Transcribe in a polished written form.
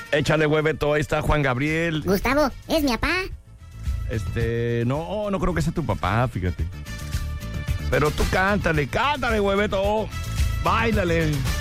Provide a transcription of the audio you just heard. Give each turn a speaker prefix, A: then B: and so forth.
A: Échale, hueveto, ahí está Juan Gabriel.
B: Gustavo, ¿es mi papá?
A: No creo que sea tu papá, fíjate. Pero tú cántale, hueveto. Báilale.